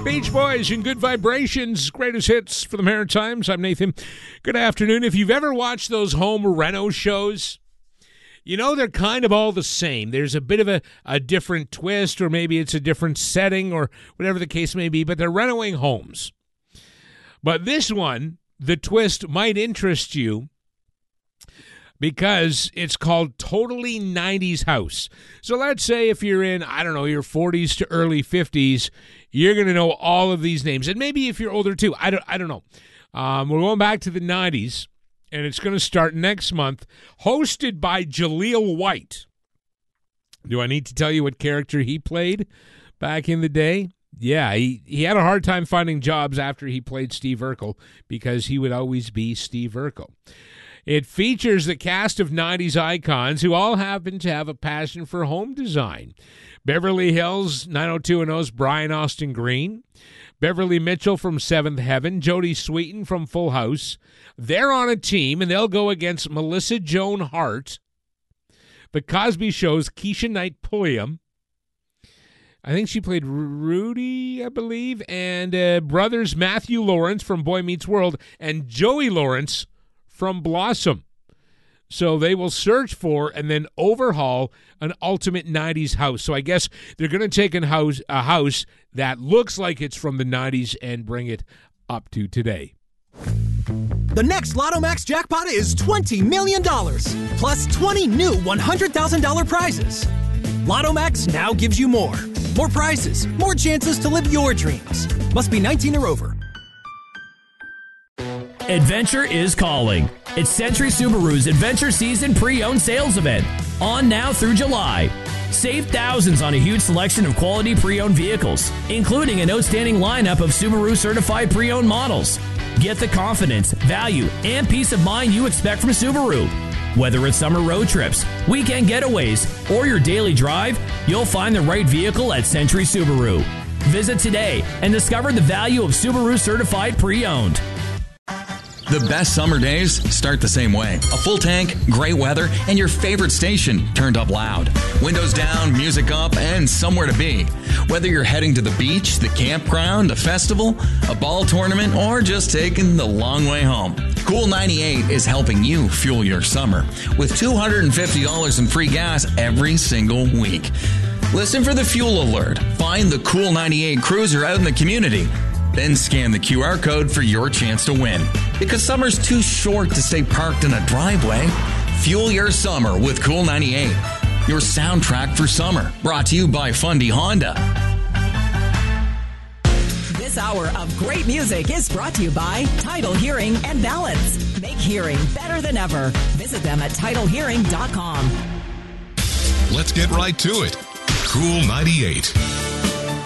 Beach Boys and Good Vibrations, greatest hits for the Maritimes. I'm Nathan. Good afternoon. If you've ever watched those home reno shows, you know they're kind of all the same. There's a bit of a different twist, or maybe it's a different setting, or whatever the case may be, but they're renovating homes. But this one, the twist might interest you because it's called Totally 90s House. So let's say if you're in, I don't know, your 40s to early 50s, you're going to know all of these names. And maybe if you're older too, I don't know. We're going back to the 90s, and it's going to start next month, hosted by Jaleel White. Do I need to tell you what character he played back in the day? Yeah, he had a hard time finding jobs after he played Steve Urkel because he would always be Steve Urkel. It features the cast of 90s icons who all happen to have a passion for home design. Beverly Hills 90210's Brian Austin Green, Beverly Mitchell from Seventh Heaven, Jodie Sweetin from Full House. They're on a team, and they'll go against Melissa Joan Hart, The Cosby Show's Keisha Knight Pulliam. I think she played Rudy, I believe, and brothers Matthew Lawrence from Boy Meets World and Joey Lawrence from Blossom. So they will search for and then overhaul an ultimate 90s house. So I guess they're going to take a house that looks like it's from the 90s and bring it up to today. The next Lotto Max jackpot is $20 million, plus 20 new $100,000 prizes. Lotto Max now gives you more. More prizes, more chances to live your dreams. Must be 19 or over. Adventure is calling. It's Century Subaru's Adventure Season Pre-Owned Sales Event, on now through July. Save thousands on a huge selection of quality pre-owned vehicles, including an outstanding lineup of Subaru certified pre-owned models. Get the confidence, value, and peace of mind you expect from Subaru. Whether it's summer road trips, weekend getaways, or your daily drive, you'll find the right vehicle at Century Subaru. Visit today and discover the value of Subaru certified pre-owned. The best summer days start the same way. A full tank, great weather, and your favorite station turned up loud. Windows down, music up, and somewhere to be. Whether you're heading to the beach, the campground, a festival, a ball tournament, or just taking the long way home, Cool 98 is helping you fuel your summer with $250 in free gas every single week. Listen for the fuel alert. Find the Cool 98 cruiser out in the community. Then scan the QR code for your chance to win. Because summer's too short to stay parked in a driveway. Fuel your summer with Cool 98. Your soundtrack for summer. Brought to you by Fundy Honda. This hour of great music is brought to you by Tidal Hearing and Balance. Make hearing better than ever. Visit them at TidalHearing.com. Let's get right to it. Cool 98.